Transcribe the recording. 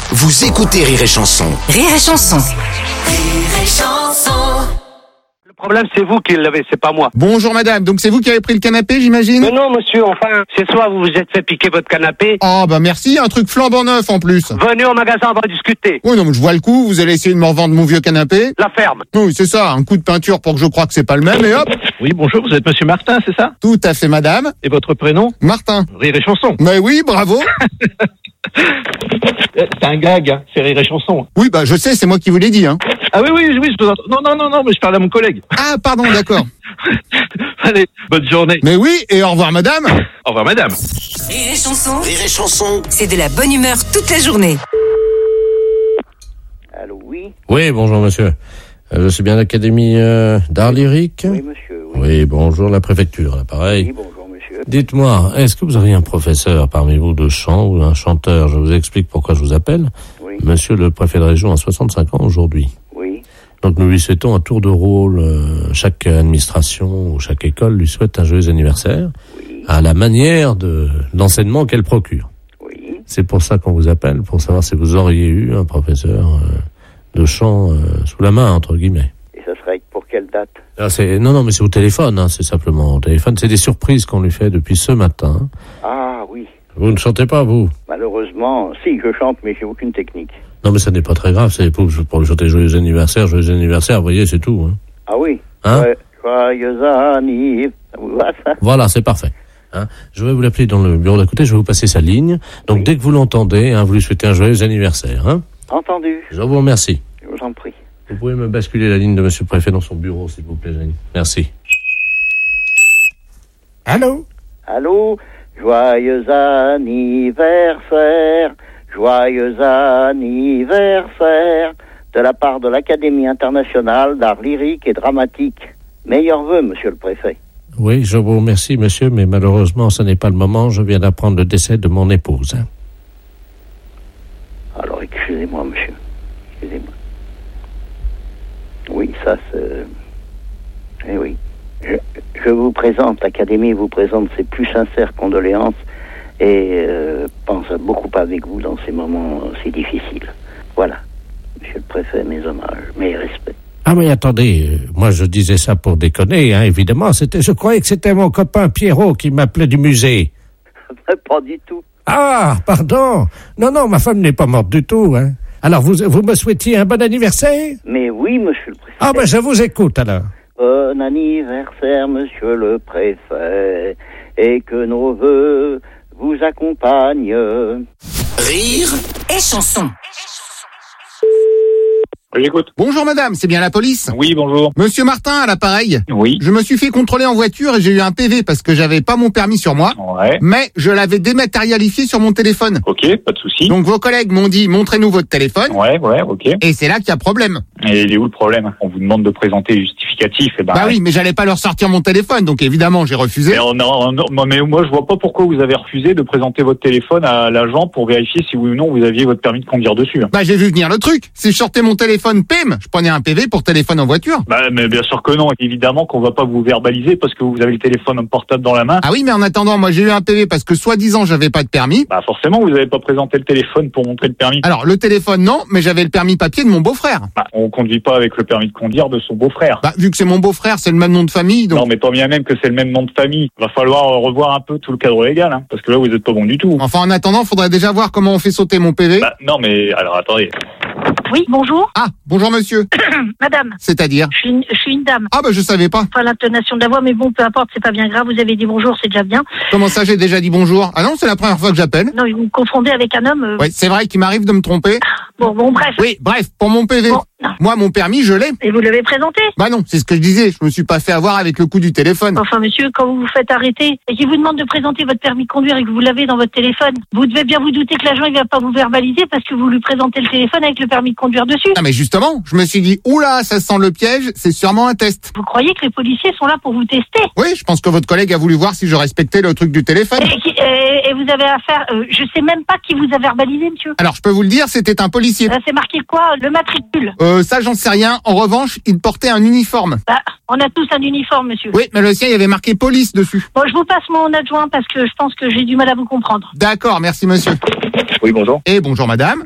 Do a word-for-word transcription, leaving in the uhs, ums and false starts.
Vous écoutez Rire et Chanson. Rire et Chanson. Rire et Chanson. Le problème, c'est vous qui l'avez, c'est pas moi. Bonjour madame, donc c'est vous qui avez pris le canapé, j'imagine? Mais non, monsieur, enfin, c'est soit vous vous êtes fait piquer votre canapé. Oh bah merci, un truc flambant neuf en plus. Venez au magasin, on va discuter. Oui, non mais je vois le coup, vous allez essayer de me revendre mon vieux canapé. La ferme. Oui, c'est ça, un coup de peinture pour que je croie que c'est pas le même et hop. Oui, bonjour, vous êtes monsieur Martin, c'est ça? Tout à fait madame. Et votre prénom? Martin. Rire et Chanson. Mais oui, bravo. C'est un gag, hein, c'est Rire et Chanson. Oui, bah je sais, c'est moi qui vous l'ai dit, hein. Ah oui, oui, oui, je vous entends. Non, non, non, non, mais je parle à mon collègue. Ah, pardon, d'accord. Allez, bonne journée. Mais oui, et au revoir madame. Au revoir, madame. Rire et Chanson, Rire et Chanson. c'est de la bonne humeur toute la journée. Allô, oui. Oui, bonjour monsieur. Euh, Je suis bien à l'Académie euh, d'art lyrique. Oui, monsieur. Oui, Oui, bonjour la préfecture, là, pareil. Oui, bonjour, monsieur. Dites-moi, est-ce que vous auriez un professeur parmi vous de chant ou un chanteur? Je vous explique pourquoi je vous appelle. Oui, Monsieur le préfet de région a soixante-cinq ans aujourd'hui. oui. Donc nous lui souhaitons un tour de rôle. euh, chaque administration ou chaque école lui souhaite un joyeux anniversaire Oui, à la manière de l'enseignement qu'elle procure. oui. C'est pour ça qu'on vous appelle, pour savoir si vous auriez eu un professeur euh, de chant euh, sous la main, entre guillemets. Et ça serait pour quelle date? Ah, c'est, non, non, mais c'est au téléphone, hein, c'est simplement au téléphone. C'est des surprises qu'on lui fait depuis ce matin. Ah, oui. Vous ne chantez pas, vous? Malheureusement, si, je chante, mais j'ai aucune technique. Non, mais ça n'est pas très grave, c'est pour, pour lui chanter joyeux anniversaire, joyeux anniversaire, vous voyez, c'est tout. Hein. Ah oui. Hein? Ouais. Joyeux anniversaire. Ça vous va, ça? Voilà, c'est parfait. Hein. Je vais vous l'appeler dans le bureau d'à côté, je vais vous passer sa ligne. Donc Oui. dès que vous l'entendez, hein, vous lui souhaitez un joyeux anniversaire. Hein. Entendu. Je vous remercie. Je vous en prie. Vous pouvez me basculer la ligne de monsieur le préfet dans son bureau, s'il vous plaît, Jenny. Merci. Allô? Allô? Joyeux anniversaire. Joyeux anniversaire. De la part de l'Académie internationale d'art lyrique et dramatique. Meilleurs vœux, monsieur le préfet. Oui, je vous remercie, monsieur, mais malheureusement, ce n'est pas le moment. Je viens d'apprendre le décès de mon épouse. Hein. Alors, excusez-moi, monsieur. Excusez-moi. Oui, ça, c'est... Eh oui. Je, je vous présente, l'Académie vous présente ses plus sincères condoléances et euh, pense beaucoup avec vous dans ces moments si difficiles. Voilà. Monsieur le préfet, mes hommages, mes respects. Ah mais attendez, euh, moi je disais ça pour déconner, hein, évidemment. C'était, je croyais que c'était mon copain Pierrot qui m'appelait du musée. Pas du tout. Ah, pardon. Non, non, ma femme n'est pas morte du tout. Hein. Alors vous, vous me souhaitiez un bon anniversaire? Mais oui, monsieur le préfet. Ah ben je vous écoute alors. Bon anniversaire, monsieur le préfet, et que nos vœux vous accompagnent. Rire Et Chanson. J'écoute. Bonjour madame, c'est bien la police? Oui, bonjour. Monsieur Martin à l'appareil. Oui. Je me suis fait contrôler en voiture et j'ai eu un P V parce que j'avais pas mon permis sur moi, Ouais. mais je l'avais dématérialisé sur mon téléphone. Ok, pas de souci. Donc vos collègues m'ont dit montrez-nous votre téléphone Ouais, ouais, ok. et c'est là qu'il y a problème. Et il est où le problème? On vous demande de présenter les justificatifs, et ben. Bah oui, mais j'allais pas leur sortir mon téléphone, donc évidemment j'ai refusé. Mais, on a- on a- mais moi, je vois pas pourquoi vous avez refusé de présenter votre téléphone à l'agent pour vérifier si oui ou non vous aviez votre permis de conduire dessus. Bah j'ai vu venir le truc. Si je sortais mon téléphone, pim, je prenais un P V pour téléphone en voiture. Bah, mais bien sûr que non. Évidemment qu'on va pas vous verbaliser parce que vous avez le téléphone portable dans la main. Ah oui, mais en attendant, moi j'ai eu un P V parce que soi-disant j'avais pas de permis. Bah, forcément, vous avez pas présenté le téléphone pour montrer le permis. Alors le téléphone non, mais j'avais le permis papier de mon beau-frère. Bah, on conduit pas avec le permis de conduire de son beau-frère. Bah vu que c'est mon beau-frère, c'est le même nom de famille, donc... Non, mais tant bien même que c'est le même nom de famille. Va falloir euh, revoir un peu tout le cadre légal, hein, parce que là, vous êtes pas bon du tout. Enfin en attendant, faudrait déjà voir comment on fait sauter mon P V. Bah, non, mais alors attendez. Oui, bonjour. Ah, bonjour monsieur. Madame, C'est-à-dire? je suis, une, je suis une dame. Ah bah je savais pas. Pas l'intonation de la voix, mais bon, peu importe, c'est pas bien grave. Vous avez dit bonjour, c'est déjà bien. Comment ça, j'ai déjà dit bonjour? Ah non, c'est la première fois que j'appelle. Non, vous me confondez avec un homme. euh, Ouais, c'est vrai qu'il m'arrive de me tromper. Bon, bon, bref. Oui, bref, pour mon P V. Bon, non. Moi, mon permis, je l'ai. Et vous l'avez présenté. Bah non, c'est ce que je disais. Je me suis pas fait avoir avec le coup du téléphone. Enfin, monsieur, quand vous vous faites arrêter et qu'il vous demande de présenter votre permis de conduire et que vous l'avez dans votre téléphone, vous devez bien vous douter que l'agent il va pas vous verbaliser parce que vous lui présentez le téléphone avec le permis de conduire dessus. Ah mais justement, je me suis dit, oula, ça sent le piège, c'est sûrement un test. Vous croyez que les policiers sont là pour vous tester? Oui, je pense que votre collègue a voulu voir si je respectais le truc du téléphone. Et, qui- et- et vous avez affaire, euh, je sais même pas qui vous a verbalisé, monsieur. Alors, je peux vous le dire, c'était un policier. Là, c'est marqué quoi? Le matricule. Euh, ça, j'en sais rien. En revanche, il portait un uniforme. Bah, on a tous un uniforme, monsieur. Oui, mais le sien, il y avait marqué police dessus. Bon, je vous passe mon adjoint parce que je pense que j'ai du mal à vous comprendre. D'accord, merci monsieur. Oui, bonjour. Et bonjour madame.